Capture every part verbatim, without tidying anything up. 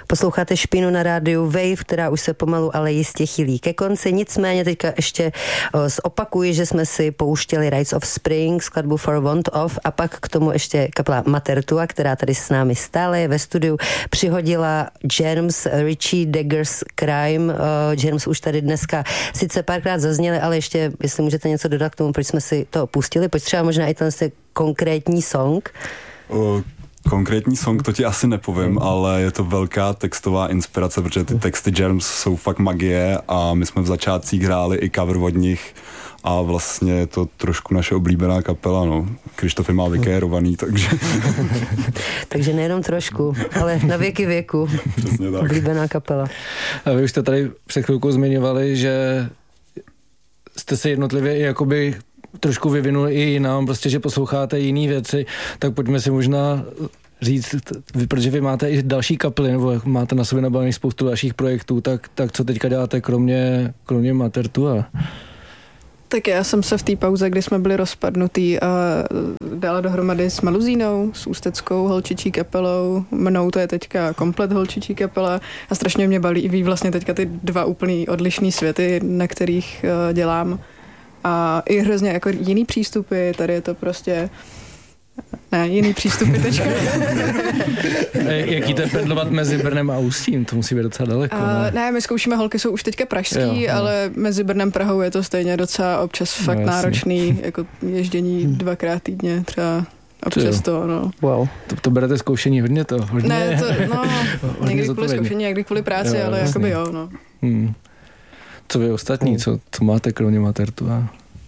Posloucháte Špínu na rádiu Wave, která už se pomalu, ale jistě chýlí ke konci. Nicméně teďka ještě zopakuji, že jsme si pouštěli Rites of Spring, skladbu For Want Of, a pak k tomu ještě kapela Matertua, která tady s námi stále je ve studiu, přihodila Germs, Richie Daggers Crime. Germs už tady dneska sice párkrát zazněli, ale ještě, jestli můžete něco dodat k tomu, proč jsme si to pustili, pojď třeba možná i ten konkrétní song. O, konkrétní song to ti asi nepovím, ale je to velká textová inspirace, protože ty texty Germs jsou fakt magie a my jsme v začátcích hráli i cover od nich a vlastně je to trošku naše oblíbená kapela, no. Krištof je má vykérovaný, takže... takže nejenom trošku, ale na věky věku. Přesně tak. Oblíbená kapela. A vy už jste tady před chvilkou zmiňovali, že jste se jednotlivě i jakoby trošku vyvinuli i jinam, prostě, že posloucháte jiné věci, tak pojďme si možná říct, protože vy máte i další kapely, nebo máte na sobě nabavených spoustu dalších projektů, tak, tak co teďka děláte kromě, kromě Matertua? Tak já jsem se v té pauze, kdy jsme byli rozpadnutý, a dala dohromady s Maluzínou, s ústeckou holčičí kapelou, mnou to je teďka komplet holčičí kapela a strašně mě baví vlastně teďka ty dva úplný odlišný světy, na kterých uh, dělám. A i hrozně jako jiný přístupy, tady je to prostě ne, jiný přístupy tečka. Jaký to je pendlovat mezi Brnem a Ústím? To musí být docela daleko. A, ne? ne, my zkoušíme, holky jsou už teďka pražský, jo, ale jo. Mezi Brnem a Prahou je to stejně docela občas fakt no, náročný, jako ježdění hmm. dvakrát týdně třeba. A přesto, no. Wow. To, to berete zkoušení hodně to? Hodně, ne, to, no, někdy kvůli zkoušení, někdy kvůli práci, jo, ale jasný. Jakoby jo, no. Hmm. Co vy ostatní, co, co máte kromě Matertua?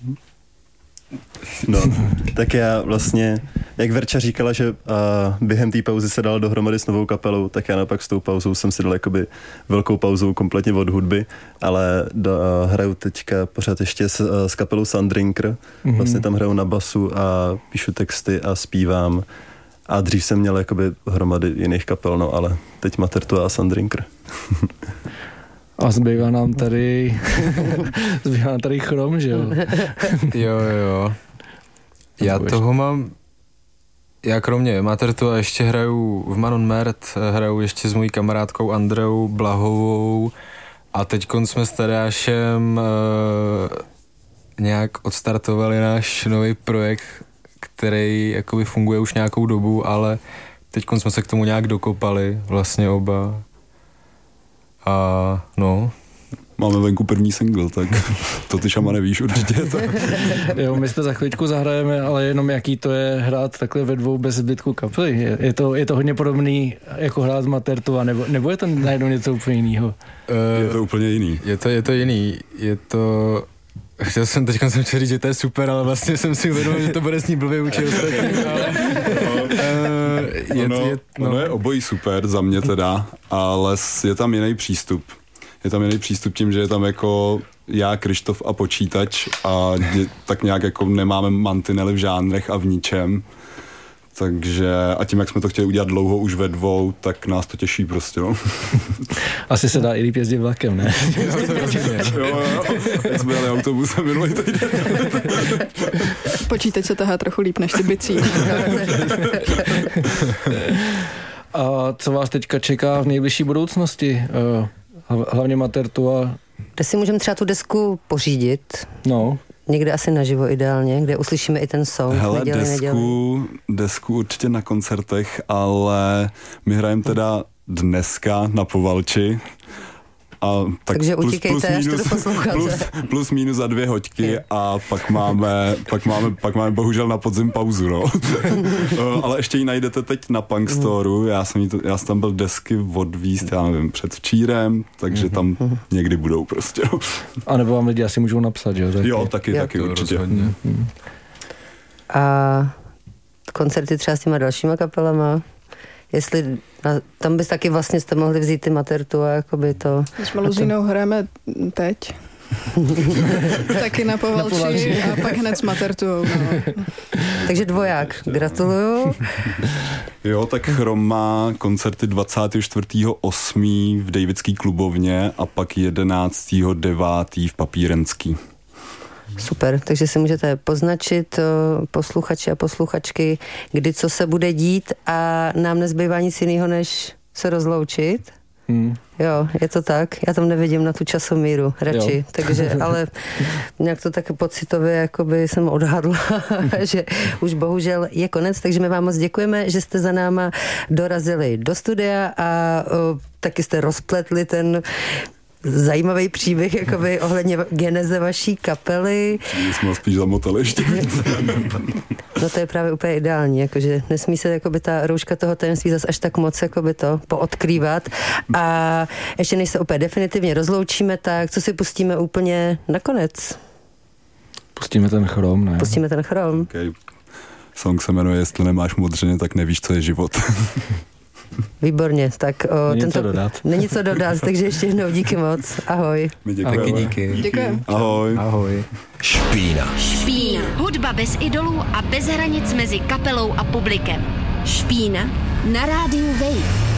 No, tak já vlastně, jak Verča říkala, že uh, během té pauzy se dal dohromady s novou kapelou, tak já naopak s tou pauzou jsem si dal jakoby velkou pauzu kompletně od hudby, ale do, uh, hraju teďka pořád ještě s, uh, s kapelou Sundrinker, mm-hmm. vlastně tam hraju na basu a píšu texty a zpívám a dřív jsem měl jakoby hromady jiných kapel, no ale teď Matertua a Sundrinker. A zbývá nám tady zbývá nám tady Chrom, že jo? Jo, jo. Já toho mám, já kromě Matertua ještě hraju v Manon Mert, hraju ještě s mojí kamarádkou Andreou Blahovou a teďkon jsme s Tadeášem uh, nějak odstartovali náš nový projekt, který jakoby funguje už nějakou dobu, ale teďkon jsme se k tomu nějak dokopali, vlastně oba. A no. Máme venku první single, tak to ty šama nevíš určitě. Tak. Jo, my se za chvíličku zahrajeme, ale jenom jaký to je hrát takhle ve dvou bez zbytku kapely. Je, je, to, je to hodně podobný jako hrát Matertua, nebo, nebo je to najednou něco úplně jiného? Uh, je to úplně jiný. Je to, je to jiný. Je to... Chtěl jsem, teďka jsem chtěl říct, že to je super, ale vlastně jsem si uvědomil, že to bude znít blbě učit ostatní, ale... Uh, je, ono, je, no. ono je obojí super za mě teda, ale je tam jiný přístup. Je tam jiný přístup tím, že je tam jako já, Krištof a počítač a je, tak nějak jako nemáme mantinely v žánrech a v ničem. Takže a tím, jak jsme to chtěli udělat dlouho už ve dvou, tak nás to těší prostě, no. Asi se dá i líp jezdit vlakem, ne? jo, jo, jo. Jak jsme jeli autobusem minulý týden. Počítač se tahá trochu líp než ty bicí. A co vás teďka čeká v nejbližší budoucnosti? Hlavně Matertua. Kde si můžeme třeba tu desku pořídit? No. Někde asi naživo ideálně, kde uslyšíme i ten song. Hele, neděli, desku, neděli. desku určitě na koncertech, ale my hrajeme teda dneska na Povalči. A tak takže plus, utíkejte, plus, minus, až to posloucháte. Plus, plus minus za dvě hoďky a pak máme, pak máme, pak máme bohužel na podzim pauzu, no. Ale ještě ji najdete teď na Punk Storeu, já jsem, to, já jsem tam byl desky odvízt, já nevím, předvčírem, takže tam někdy budou prostě. A nebo vám lidi asi můžou napsat, že jo? Taky. Jo, taky, jo. taky určitě. Hmm. A koncerty třeba s těma dalšíma kapelama? Jestli na, tam bys taky vlastně jste mohli vzít ty Matertua, jakoby to... S Maluzínou hrajeme teď. Taky na Povalči, na Povalči a pak hned s Matertuou. No. Takže dvoják, gratuluju. Jo, tak Chrom má koncerty dvacátého čtvrtého osmého v Davidský klubovně a pak jedenáctého devátého v Papírenský. Super, takže si můžete poznačit posluchači a posluchačky, kdy co se bude dít a nám nezbývá nic jiného, než se rozloučit. Hmm. Jo, je to tak. Já tam nevidím na tu časomíru radši, Jo. takže, ale nějak to tak pocitově jakoby jsem odhadla, že už bohužel je konec, takže my vám moc děkujeme, že jste za náma dorazili do studia a o, taky jste rozpletli ten zajímavý příběh jakoby ohledně geneze vaší kapely. My jsme ho spíš zamotali ještě víc. No to je právě úplně ideální, jakože nesmí se jakoby ta rouška toho tajemství zase až tak moc jakoby to poodkrývat. A ještě než se úplně definitivně rozloučíme, tak co si pustíme úplně nakonec? Pustíme ten chrom, ne? Pustíme ten chrom. Okay. Song se jmenuje Jestli nemáš modřiny, tak nevíš, co je život. Výborně, tak o, Není tento... co dodat. Není co dodat, takže ještě jednou díky moc. Ahoj. My děkujeme. Taky díky. Děkujem. Ahoj. Ahoj. Špína. Špína. Hudba bez idolů a bez hranic mezi kapelou a publikem. Špína na rádiu Wave.